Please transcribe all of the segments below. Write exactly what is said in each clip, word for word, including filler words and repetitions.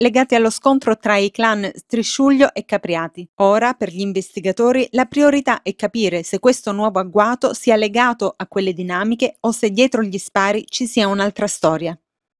legati allo scontro tra i clan Strisciuglio e Capriati. Ora, per gli investigatori, la priorità è capire se questo nuovo agguato sia legato a quelle dinamiche o se dietro gli spari ci sia un'altra storia.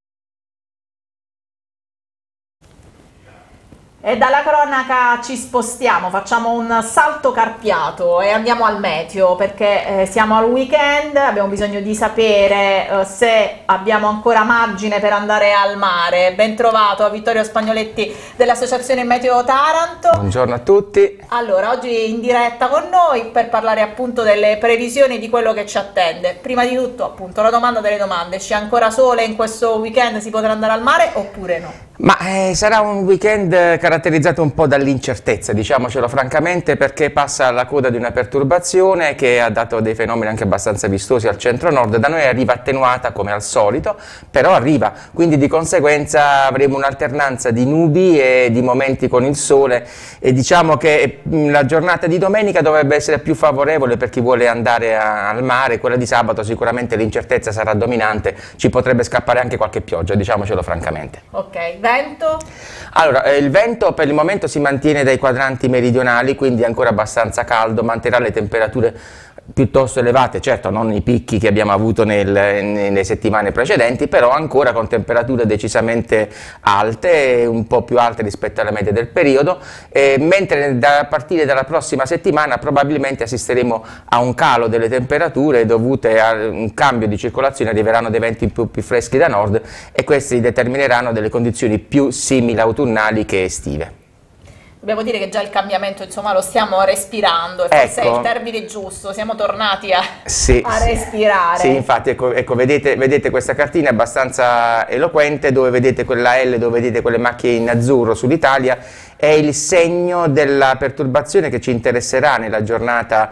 E dalla cronaca ci spostiamo, facciamo un salto carpiato e andiamo al meteo, perché eh, siamo al weekend, abbiamo bisogno di sapere eh, se abbiamo ancora margine per andare al mare. Ben trovato a Vittorio Spagnoletti dell'Associazione Meteo Taranto. Buongiorno a tutti. Allora, oggi in diretta con noi per parlare appunto delle previsioni di quello che ci attende. Prima di tutto, appunto, la domanda delle domande: c'è ancora sole in questo weekend? Si potrà andare al mare oppure no? Ma eh, sarà un weekend caratterizzato un po' dall'incertezza, diciamocelo francamente, perché passa alla coda di una perturbazione che ha dato dei fenomeni anche abbastanza vistosi al centro-nord. Da noi arriva attenuata come al solito, però arriva, quindi di conseguenza avremo un'alternanza di nubi e di momenti con il sole, e diciamo che la giornata di domenica dovrebbe essere più favorevole per chi vuole andare a, al mare. Quella di sabato sicuramente l'incertezza sarà dominante, ci potrebbe scappare anche qualche pioggia, diciamocelo francamente. Ok, vento? Allora, eh, il vento per il momento si mantiene dai quadranti meridionali, quindi ancora abbastanza caldo, manterrà le temperature piuttosto elevate, certo non i picchi che abbiamo avuto nel, nelle settimane precedenti, però ancora con temperature decisamente alte, un po' più alte rispetto alla media del periodo, eh, mentre da, a partire dalla prossima settimana probabilmente assisteremo a un calo delle temperature dovute a un cambio di circolazione, arriveranno dei venti più, più freschi da nord e questi determineranno delle condizioni più simili autunnali che estive. Dobbiamo dire che già il cambiamento, insomma, lo stiamo respirando, e forse ecco, è il termine giusto, siamo tornati a, sì, a respirare. Sì, infatti, ecco, ecco vedete, vedete questa cartina è abbastanza eloquente, dove vedete quella L, dove vedete quelle macchie in azzurro sull'Italia, è il segno della perturbazione che ci interesserà nella giornata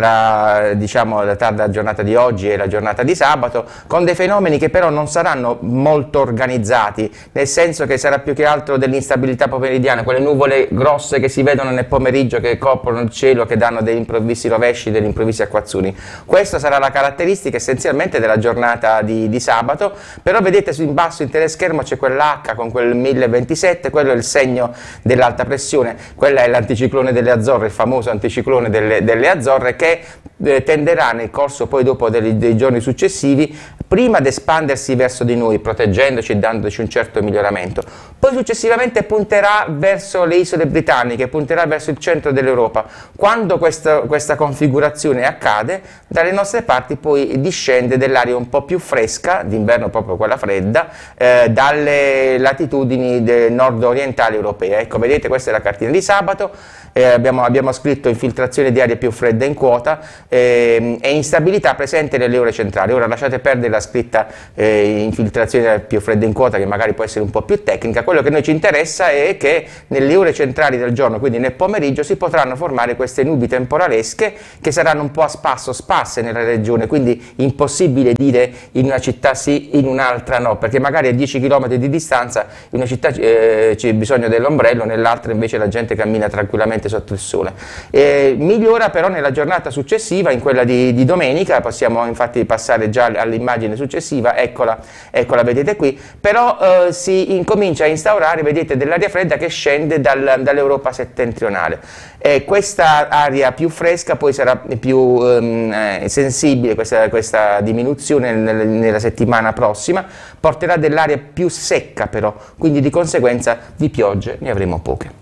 tra, diciamo, la tarda giornata di oggi e la giornata di sabato, con dei fenomeni che però non saranno molto organizzati, nel senso che sarà più che altro dell'instabilità pomeridiana, quelle nuvole grosse che si vedono nel pomeriggio, che coprono il cielo, che danno degli improvvisi rovesci, degli improvvisi acquazzoni. Questa sarà la caratteristica essenzialmente della giornata di, di sabato, però vedete in basso in teleschermo c'è quell'H con quel mille ventisette, quello è il segno dell'alta pressione, quella è l'anticiclone delle Azzorre, il famoso anticiclone delle, delle Azzorre, che eh, tenderà nel corso poi dopo dei, dei giorni successivi prima ad espandersi verso di noi, proteggendoci e dandoci un certo miglioramento, poi successivamente punterà verso le isole britanniche, punterà verso il centro dell'Europa. Quando questa, questa configurazione accade, dalle nostre parti poi discende dell'aria un po' più fresca, d'inverno proprio quella fredda, eh, dalle latitudini nord-orientali europee. Ecco, vedete, questa è la cartina di sabato. Eh, abbiamo, abbiamo scritto infiltrazione di aria più fredda in quota eh, e instabilità presente nelle ore centrali. Ora lasciate perdere la scritta eh, infiltrazione di aria più fredda in quota, che magari può essere un po' più tecnica. Quello che noi ci interessa è che nelle ore centrali del giorno, quindi nel pomeriggio, si potranno formare queste nubi temporalesche che saranno un po' a spasso sparse nella regione, quindi impossibile dire in una città sì, in un'altra no, perché magari a dieci chilometri di distanza in una città eh, c'è bisogno dell'ombrello, nell'altra invece la gente cammina tranquillamente sotto il sole. Eh, migliora però nella giornata successiva, in quella di, di domenica, possiamo infatti passare già all'immagine successiva, eccola, eccola, vedete qui, però eh, si incomincia a instaurare, vedete, dell'aria fredda che scende dal, dall'Europa settentrionale. Eh, questa aria più fresca poi sarà più ehm, eh, sensibile, questa, questa diminuzione nel, nella settimana prossima, porterà dell'aria più secca però, quindi di conseguenza di piogge ne avremo poche.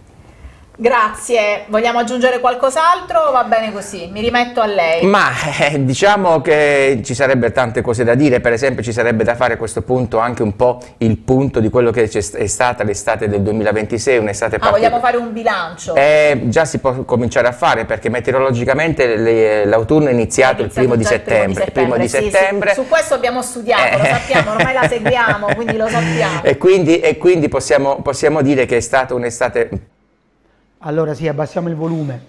Grazie, vogliamo aggiungere qualcos'altro o va bene così? Mi rimetto a lei. Ma eh, diciamo che ci sarebbe tante cose da dire, per esempio ci sarebbe da fare a questo punto anche un po' il punto di quello che è stata l'estate del duemilaventisei, un'estate ah, vogliamo fare un bilancio? Eh, già si può cominciare a fare, perché meteorologicamente l'autunno è iniziato, è iniziato il primo di settembre. Il primo di settembre. Primo di settembre. Sì, sì. Su questo abbiamo studiato, lo sappiamo, ormai la seguiamo, quindi lo sappiamo. E quindi, e quindi possiamo, possiamo dire che è stata un'estate... Allora sì, abbassiamo il volume.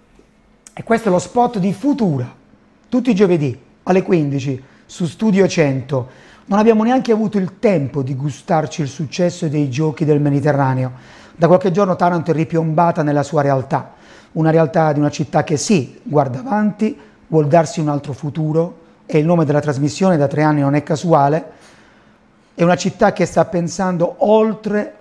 E questo è lo spot di Futura, tutti i giovedì alle quindici su Studio cento. Non abbiamo neanche avuto il tempo di gustarci il successo dei giochi del Mediterraneo. Da qualche giorno Taranto è ripiombata nella sua realtà, una realtà di una città che sì, guarda avanti, vuol darsi un altro futuro, e il nome della trasmissione da tre anni non è casuale. È una città che sta pensando oltre